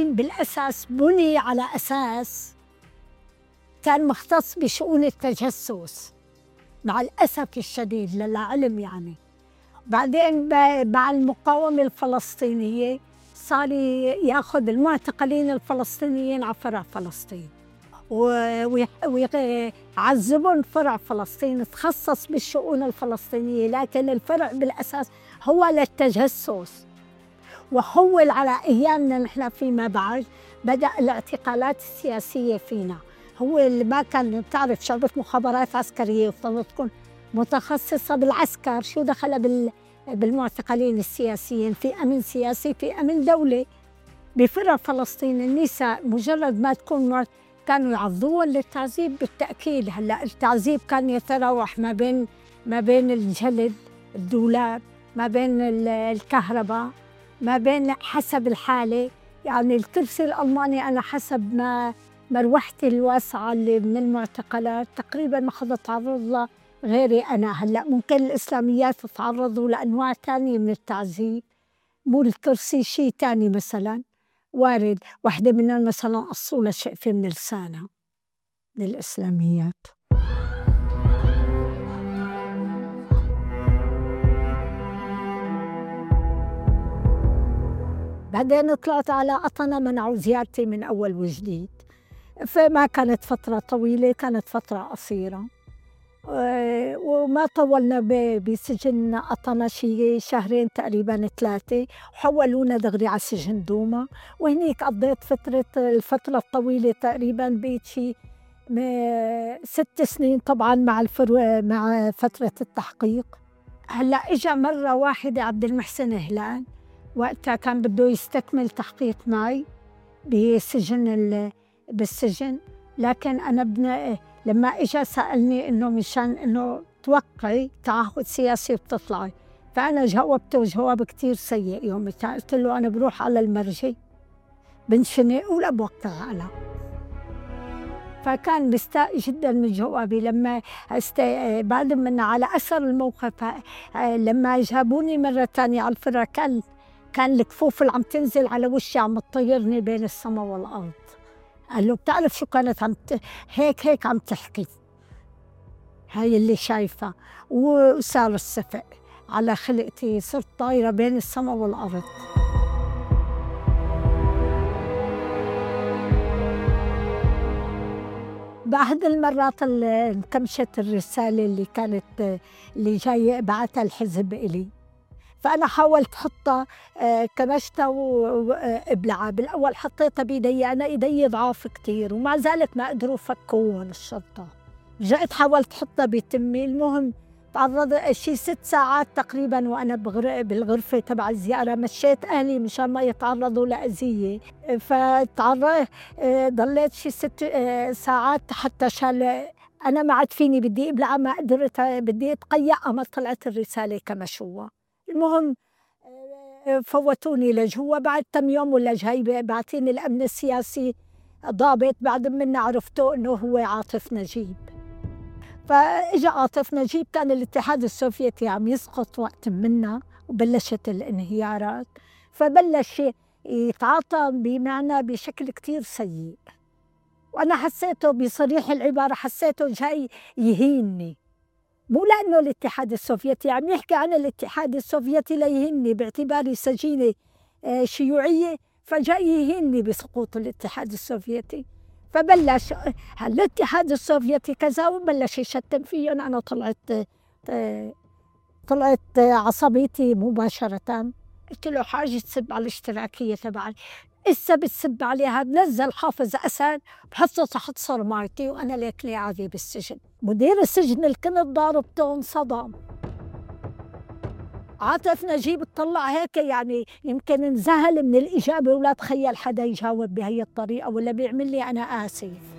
السجن بالأساس بني على أساس كان مختص بشؤون التجسس، مع الأسف الشديد للعلم يعني. بعدين مع المقاومة الفلسطينية صار ياخذ المعتقلين الفلسطينيين على فرع فلسطين ويعذبون فرع فلسطين، تخصص بالشؤون الفلسطينية، لكن الفرع بالأساس هو للتجسس. وحول على أيامنا نحن فيما بعد بدأ الاعتقالات السياسية فينا. هو اللي ما كان بتعرف شغلة مخابرات عسكرية وفضلت تكون متخصصة بالعسكر، شو دخل بالمعتقلين السياسيين؟ في أمن سياسي، في أمن دولة. بفرع فلسطين النساء مجرد ما تكون كانوا يعرضوهم للتعذيب بالتأكيد. هلا التعذيب كان يتراوح ما بين الجلد، الدولاب، ما بين الكهرباء، ما بين حسب الحالة. يعني الكرسي الألماني أنا حسب ما مروحتي الواسعة اللي من المعتقلات تقريبا ما حدا تعرض له غيري أنا. هلا ممكن الإسلاميات تتعرضوا لأنواع تانية من التعذيب، مو الكرسي شيء تاني مثلا وارد. واحدة منهم مثلا قصوا شقفة من لسانها من الإسلاميات. بعدين طلعت على قطنة، منعوا زيارتي من أول وجديد. فما كانت فترة طويلة، كانت فترة قصيرة. وما طولنا بسجن قطنة شي شهرين تقريبا 3، وحولونا دغري على سجن دوما. وهنيك قضيت الفترة الطويلة تقريبا بقيت شي 6 سنين طبعا مع فترة التحقيق. هلا اجا مرة واحدة عبد المحسن هلال، وقتها كان بده يستكمل تحقيق معي بالسجن. لكن أنا لما إجا سألني إنه مشان إنه توقعي تعهد سياسي وبتطلعي، فأنا جاوبته جواب كتير سيء يومتها. قلت له أنا بروح على المرجي بنشنق ولا بوقع أنا. فكان مستاء جدا من جوابي. لما بعد من على أثر الموقف لما جابوني مرة تانية على الفرع كان الكفوف اللي عم تنزل على وشي عم تطيرني بين السماء والأرض. قال له بتعرف شو كانت هيك عم تحكي، هاي اللي شايفة. وصار السفق على خلقتي، صرت طايرة بين السماء والأرض. بعد المرات اللي انكمشت الرسالة اللي جاي بعتها الحزب إلي، فأنا حاولت حطها كمشتها وابلعها. بالأول حطيتها بيدي، أنا إيدي ضعاف كتير ومع ذلك ما قدروا فكوهم الشرطة. رجعت حاولت حطها بتمي. المهم تعرضت شي 6 ساعات تقريبا وأنا بالغرفة تبع الزيارة، مشيت أهلي مشان ما يتعرضوا لأذية. ضليت شي 6 ساعات حتى أنا ما عاد فيني، بدي ابلعها ما قدرت، بدي اتقيأها ما طلعت الرسالة كما شوها. المهم فوتوني لجوا. بعد كم يوم ولا جاي بعتيني الأمن السياسي ضابط، بعد منا عرفته إنه هو عاطف نجيب. فإجا عاطف نجيب، كان الاتحاد السوفيتي عم يسقط وقت منا وبلشت الانهيارات، فبلش يتعاطى بمعنى بشكل كتير سيء. وأنا حسيته بصريح العبارة، حسيته جاي يهينني، مو لأنه الاتحاد السوفيتي عم يحكي عن الاتحاد السوفيتي ليهني باعتباري سجينة شيوعية، فجاي يهينني بسقوط الاتحاد السوفيتي. فبلش الاتحاد السوفيتي كذا وبلش يشتم فيهم. أنا طلعت عصبيتي مباشرة. قلت له حاجة تسب على الاشتراكية تبعي، إسا بتسب عليها؟ بنزل حافظ أسد بحطه تحت صرمايتي وأنا ليك لي عادي بالسجن. مدير السجن اللي كنت ضاربته انصدم. عاطف نجيب اطلع هيك، يعني يمكن انذهل من الإجابة ولا تخيل حدا يجاوب بهي الطريقة ولا بيعمل لي أنا آسف.